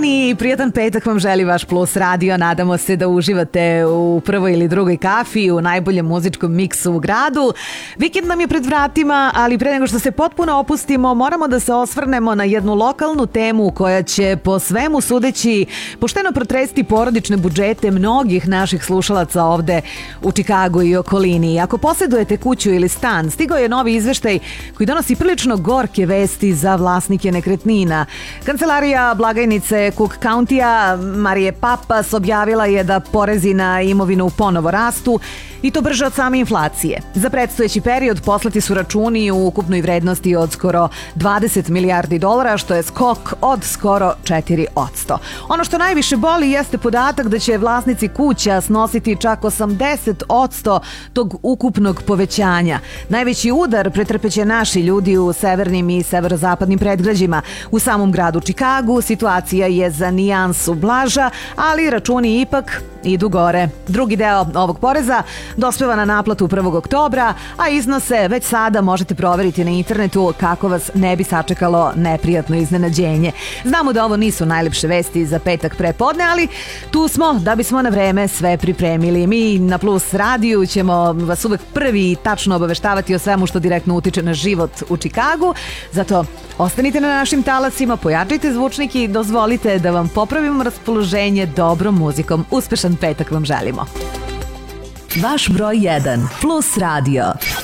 dan i prijatan petak vam želi vaš Plus radio. Nadamo se da uživate u prvoj ili drugoj kafi, u najboljem muzičkom miksu u gradu. Vikend nam je pred vratima, ali pre nego što se potpuno opustimo, moramo da se osvrnemo na jednu lokalnu temu koja će po svemu sudeći pošteno protresti porodične budžete mnogih naših slušalaca ovde u Čikagu i okolini. Ako posjedujete kuću ili stan, stigao je novi izveštaj koji donosi prilično gorke vesti za vlasnike nekretnina. Kancelarija blagajnice Cook County-a Marije Papas objavila je da porezi na imovinu ponovo rastu i to brže od same inflacije. Za predstojeći period poslati su računi u ukupnoj vrednosti od skoro 20 milijardi dolara, što je skok od skoro 4%. Ono što najviše boli jeste podatak da će vlasnici kuća snositi čak 80% tog ukupnog povećanja. Najveći udar pretrpeće naši ljudi u severnim i severozapadnim predgrađima. U samom gradu Čikagu situacija je za nijansu blaža, ali računi ipak idu gore. Drugi deo ovog poreza dospeva na naplatu 1. oktobra, a iznose već sada možete proveriti na internetu kako vas ne bi sačekalo neprijatno iznenađenje. Znamo da ovo nisu najlepše vesti za petak prepodne, ali tu smo da bismo na vreme sve pripremili. Mi na Plus radiju ćemo vas uvek prvi i tačno obaveštavati o svemu što direktno utiče na život u Čikagu. Zato ostanite na našim talasima, pojačajte zvučnik i dozvolite da vam popravimo raspoloženje dobrom muzikom. Uspešan petak vam želimo. Vaš broj 1 Plus radio.